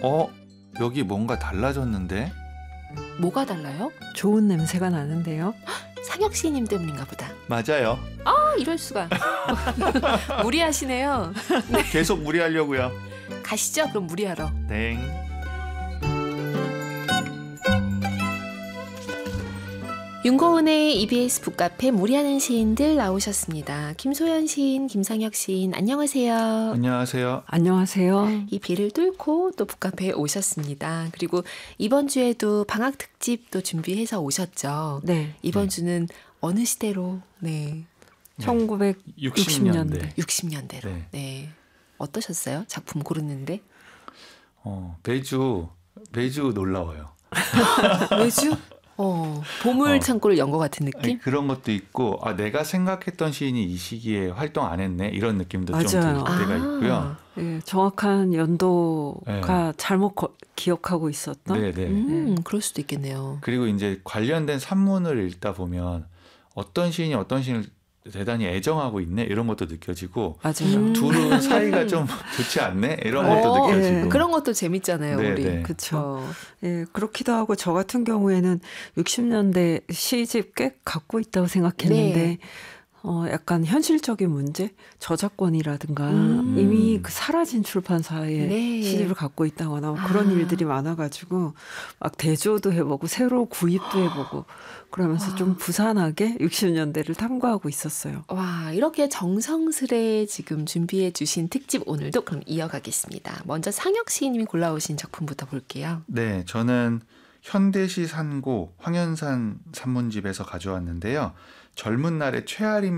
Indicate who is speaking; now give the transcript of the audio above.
Speaker 1: 여기 뭔가 달라졌는데?
Speaker 2: 뭐가 달라요?
Speaker 3: 좋은 냄새가 나는데요.
Speaker 2: 상혁 시인님 때문인가 보다.
Speaker 1: 맞아요.
Speaker 2: 이럴 수가. 무리하시네요.
Speaker 1: 계속 무리하려고요.
Speaker 2: 가시죠. 그럼 무리하러.
Speaker 1: 땡.
Speaker 2: 윤고은의 EBS 북카페 무리하는 시인들 나오셨습니다. 김소연 시인, 김상혁 시인, 안녕하세요.
Speaker 1: 안녕하세요.
Speaker 3: 안녕하세요.
Speaker 2: 이 비를 뚫고 또 북카페에 오셨습니다. 그리고 이번 주에도 방학 특집도 준비해서 오셨죠.
Speaker 3: 네.
Speaker 2: 이번 주는 어느 시대로? 네.
Speaker 3: 1960년대.
Speaker 2: 60년대로.
Speaker 1: 네.
Speaker 2: 네. 어떠셨어요? 작품 고르는데?
Speaker 1: 매주 놀라워요.
Speaker 2: 매주? 보물 창고를 연 것 같은 느낌?
Speaker 1: 아니, 그런 것도 있고 내가 생각했던 시인이 이 시기에 활동 안 했네 이런 느낌도 좀
Speaker 3: 맞아요.
Speaker 1: 들 때가 있고요.
Speaker 3: 네, 정확한 연도가 잘못 기억하고 있었던.
Speaker 1: 네네.
Speaker 2: 그럴 수도 있겠네요.
Speaker 1: 그리고 이제 관련된 산문을 읽다 보면 어떤 시인이 어떤 시인을 대단히 애정하고 있네 이런 것도 느껴지고
Speaker 3: 맞아요.
Speaker 1: 둘은 사이가 좀 좋지 않네 이런 것도 느껴지고
Speaker 3: 네.
Speaker 2: 그런 것도 재밌잖아요.
Speaker 1: 네,
Speaker 2: 우리.
Speaker 1: 네.
Speaker 3: 그렇죠. 예, 그렇기도 하고 저 같은 경우에는 60년대 시집 꽤 갖고 있다고 생각했는데
Speaker 2: 네.
Speaker 3: 약간 현실적인 문제, 저작권이라든가 이미 그 사라진 출판사에
Speaker 2: 네.
Speaker 3: 시집을 갖고 있다거나 뭐 그런 일들이 많아가지고 막 대조도 해보고 새로 구입도 해보고 그러면서 좀 부산하게 60년대를 탐구하고 있었어요.
Speaker 2: 와, 이렇게 정성스레 지금 준비해 주신 특집 오늘도 그럼 이어가겠습니다. 먼저 상혁 시인님이 골라오신 작품부터 볼게요.
Speaker 1: 네, 저는 현대시 산고 황현산 산문집에서 가져왔는데요. 젊은 날의 최아림